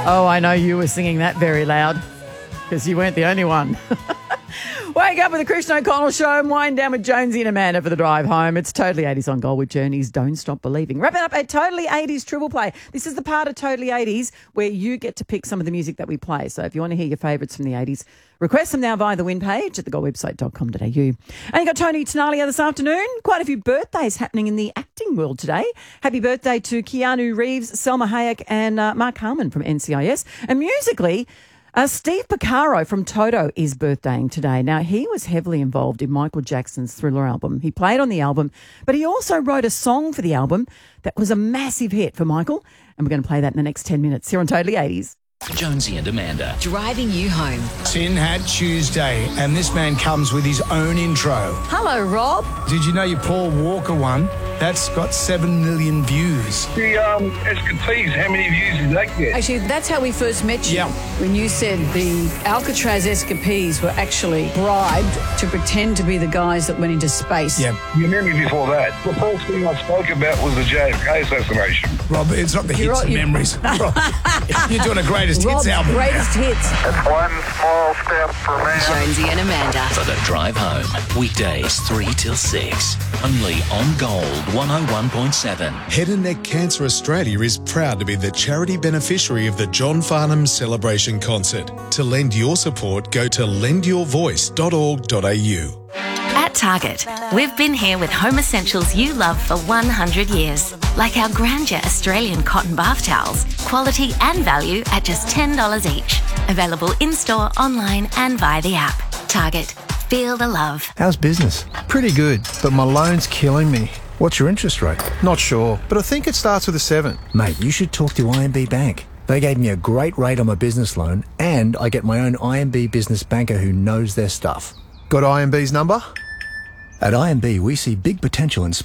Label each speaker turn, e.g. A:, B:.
A: Oh, I know you were singing that very loud because you weren't the only one. Wake up with the Christian O'Connell Show and wind down with Jonesy and Amanda for the drive home. It's Totally 80s on Gold with Journeys. Don't stop believing. Wrapping up a Totally 80s triple play. This is the part of Totally 80s where you get to pick some of the music that we play. So if you want to hear your favourites from the 80s, request them now via the win page at thegoldwebsite.com.au. And you got Tony Tenalia this afternoon. Quite a few birthdays happening in the acting world today. Happy birthday to Keanu Reeves, Selma Hayek and Mark Harmon from NCIS. And musically, Steve Porcaro from Toto is birthdaying today. Now, he was heavily involved in Michael Jackson's Thriller album. He played on the album, but he also wrote a song for the album that was a massive hit for Michael. And we're going to play that in the next 10 minutes here on Totally 80s.
B: Jonesy and Amanda.
C: Driving you home.
D: Tin Hat Tuesday, and this man comes with his own intro.
C: Hello, Rob.
D: Did you know your Paul Walker one? That's got 7 million views.
E: The Escapees, how many views did that get?
F: Actually, that's how we first met you.
D: Yeah.
F: When you said the Alcatraz Escapees were actually bribed to pretend to be the guys that went into space.
D: Yeah.
E: You remember before that, the first thing I spoke about was the JFK assassination.
D: Rob, it's not the hits
F: right,
D: and memories. Rob, you're doing a greatest
F: Rob's
D: hits album.
F: greatest hits.
E: It's one small step for man.
C: Jonesy and Amanda.
B: For the drive home. Weekdays 3 till 6. Only on Gold 101.7.
G: Head and Neck Cancer Australia is proud to be the charity beneficiary of the John Farnham Celebration Concert. To lend your support, go to lendyourvoice.org.au.
H: At Target, we've been here with home essentials you love for 100 years, like our Grandeur Australian cotton bath towels, quality and value at just $10 each. Available in-store, online and via the app. Target, feel the love.
I: How's business? Pretty good, but my loan's killing me. What's your interest rate? Not sure, but I think it starts with a 7.
J: Mate, you should talk to IMB Bank. They gave me a great rate on my business loan, and I get my own IMB business banker who knows their stuff.
I: Got IMB's number?
J: At IMB, we see big potential in